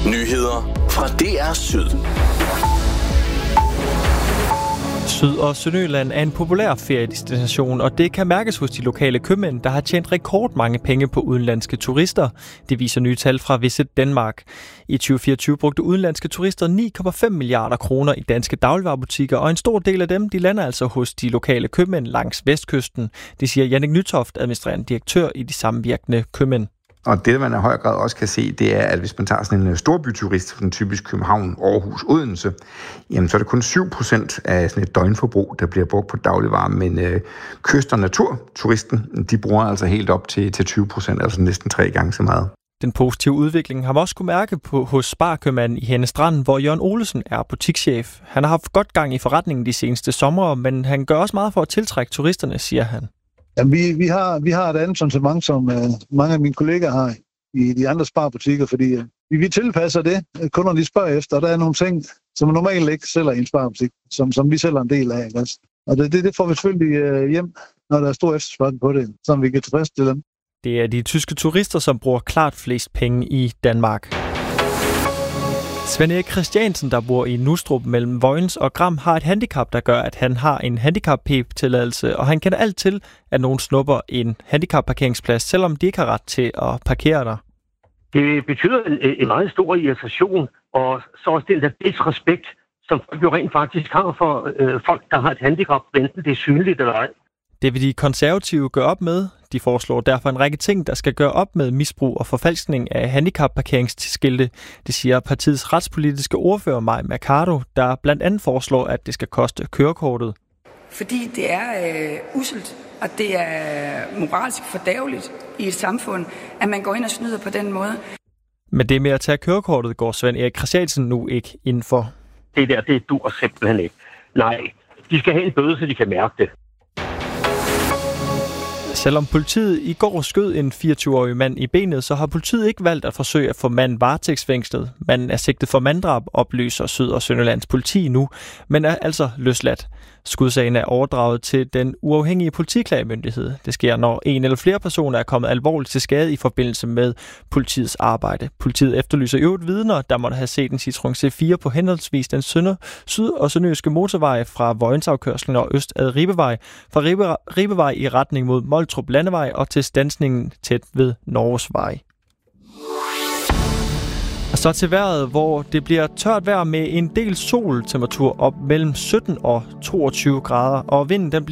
Nyheder fra DR Syd. Syd- og Sønderjylland er en populær feriedestination, og det kan mærkes hos de lokale købmænd, der har tjent rekordmange penge på udenlandske turister. Det viser nye tal fra Visit Denmark. I 2024 brugte udenlandske turister 9,5 milliarder kroner i danske dagligvarebutikker, og en stor del af dem de lander altså hos de lokale købmænd langs vestkysten. Det siger Jannik Nytoft, administrerende direktør i de samvirkende købmænd. Og det, man i høj grad også kan se, det er, at hvis man tager sådan en storbyturist, sådan typisk København, Aarhus, Odense, jamen så er det kun 7% af sådan et døgnforbrug, der bliver brugt på dagligvarer, men kyst- og naturturisten, de bruger altså helt op til 20%, altså næsten 3 gange så meget. Den positive udvikling har man også kunne mærke hos Sparkøbmanden i Henne Strand, hvor Jørgen Olesen er butikschef. Han har haft godt gang i forretningen de seneste somre, men han gør også meget for at tiltrække turisterne, siger han. Ja, vi har et andet sortiment, som mange af mine kollegaer har i de andre sparbutikker, fordi vi tilpasser det, kunderne de spørger efter, og der er nogle ting, som man normalt ikke sælger i en sparbutik, som vi sælger en del af. Ikke? Og det får vi selvfølgelig hjem, når der er stor efterspørgsel på det, så vi kan tilfredsstille dem. Det er de tyske turister, som bruger klart flest penge i Danmark. Svend Erik Christiansen, der bor i Nustrup mellem Vojens og Gram, har et handicap, der gør, at han har en handicap-tilladelse, og han kender alt til, at nogen snupper en handicapparkeringsplads, selvom de ikke har ret til at parkere der. Det betyder en meget stor irritation, og så også den der disrespekt, som folk jo rent faktisk har for folk, der har et handicap, enten det er synligt eller ej. Det vil de konservative gøre op med. De foreslår derfor en række ting, der skal gøre op med misbrug og forfalskning af handicapparkeringsskilte. Det siger partiets retspolitiske ordfører Mai Mercado, der blandt andet foreslår, at det skal koste kørekortet. Fordi det er usselt, og det er moralsk fordærveligt i et samfund, at man går ind og snyder på den måde. Men det med at tage kørekortet går Svend Erik Christiansen nu ikke ind for. Det dur simpelthen ikke. Nej, de skal have en bøde, så de kan mærke det. Selvom politiet i går skød en 24-årig mand i benet, så har politiet ikke valgt at forsøge at få manden varetægtsfængslet. Manden er sigtet for manddrab, oplyser Syd- og Sønderjyllands politi nu, men er altså løsladt. Skudsagen er overdraget til den uafhængige politiklagemyndighed. Det sker, når en eller flere personer er kommet alvorligt til skade i forbindelse med politiets arbejde. Politiet efterlyser øvrigt vidner, der måtte have set en Citroën C4 på henholdsvis den syd- og sønderjyske motorvej fra Vojensafkørslen og øst ad Ribevej, fra Ribevej i retning mod Moltrup Landevej og til standsningen tæt ved Norgesvej. Og så til vejret, hvor det bliver tørt vejr med en del sol, temperatur op mellem 17 og 22 grader, og vinden den